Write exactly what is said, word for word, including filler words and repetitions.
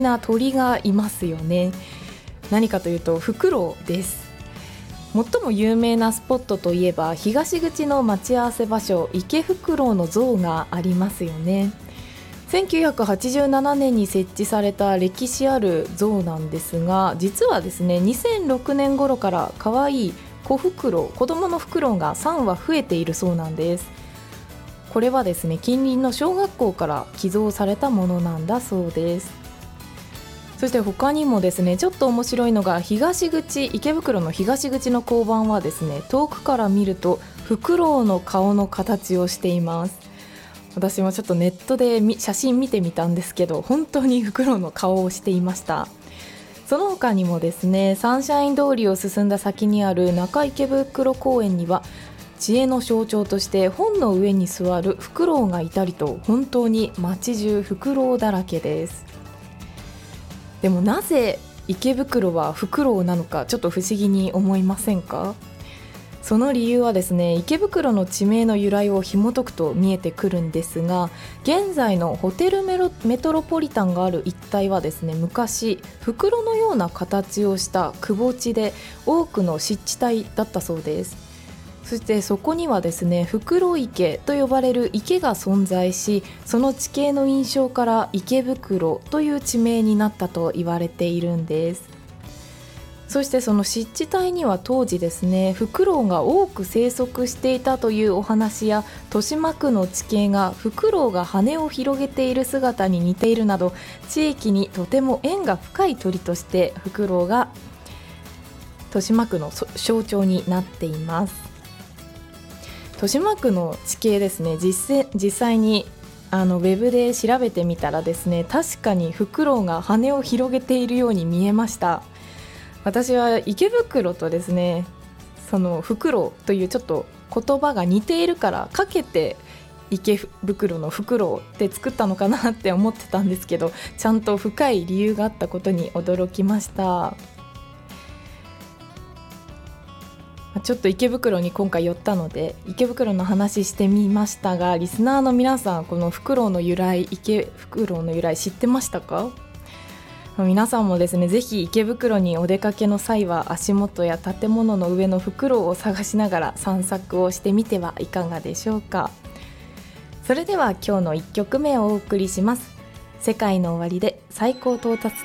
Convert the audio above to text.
な鳥がいますよね。何かというとフクロウです。最も有名なスポットといえば東口の待ち合わせ場所、池袋の像がありますよね。せんきゅうひゃくはちじゅうななねんに設置された歴史ある像なんですが、実はですねにせんろくねん頃から可愛い子フクロウ、子供のフクロウがさんわ増えているそうなんです。これはですね近隣の小学校から寄贈されたものなんだそうです。そして他にもですねちょっと面白いのが、東口、池袋の東口の交番はですね遠くから見るとフクロウの顔の形をしています。私もちょっとネットで写真見てみたんですけど、本当にフクロウの顔をしていました。その他にもですねサンシャイン通りを進んだ先にある中池袋公園には知恵の象徴として本の上に座るフクロウがいたりと、本当に街中フクロウだらけです。でもなぜ池袋はフクロウなのか、ちょっと不思議に思いませんか？その理由はですね池袋の地名の由来を紐解くと見えてくるんですが、現在のホテルメロメトロポリタンがある一帯はですね昔袋のような形をした窪地で多くの湿地帯だったそうです。そしてそこにはですねフクロウ池と呼ばれる池が存在し、その地形の印象から池袋という地名になったと言われているんです。そしてその湿地帯には当時ですねフクロウが多く生息していたというお話や、豊島区の地形がフクロウが羽を広げている姿に似ているなど、地域にとても縁が深い鳥としてフクロウが豊島区の象徴になっています。豊島区の地形ですね、実, 実際にあのウェブで調べてみたらですね、確かにフクロウが羽を広げているように見えました。私は池袋とですねそのフクロウというちょっと言葉が似ているからかけて池袋のフクロウって作ったのかなって思ってたんですけど、ちゃんと深い理由があったことに驚きました。ちょっと池袋に今回寄ったので池袋の話してみましたが、リスナーの皆さんこのフクロウの由来、池袋の由来知ってましたか？皆さんもですねぜひ池袋にお出かけの際は足元や建物の上のフクロウを探しながら散策をしてみてはいかがでしょうか。それでは今日のいっきょくめをお送りします。世界の終わりで最高到達